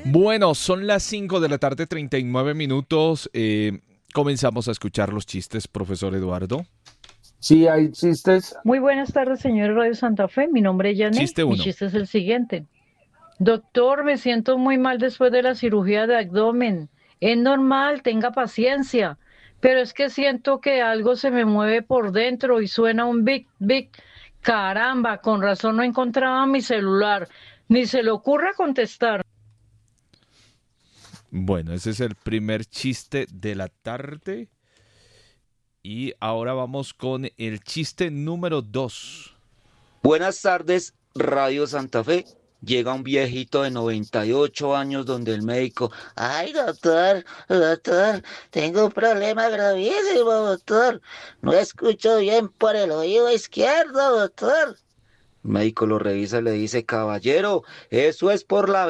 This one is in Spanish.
Bueno, son las 5 de la tarde, 39 minutos. Comenzamos a escuchar los chistes, profesor Eduardo. Sí, hay chistes. Muy buenas tardes, señor Radio Santa Fe. Mi nombre es Janet. Chiste Mi uno. chiste es el siguiente. Doctor, me siento muy mal después de la cirugía de abdomen. Es normal, tenga paciencia. Pero es que siento que algo se me mueve por dentro y suena un big, big. Caramba, con razón no encontraba mi celular. Ni se le ocurra contestar. Bueno, ese es el primer chiste de la tarde. Y ahora vamos con el chiste número 2. Buenas tardes, Radio Santa Fe. Llega un viejito de 98 años donde el médico, ay, doctor, tengo un problema gravísimo, doctor. No escucho bien por el oído izquierdo, doctor. El médico lo revisa y le dice, caballero, eso es por la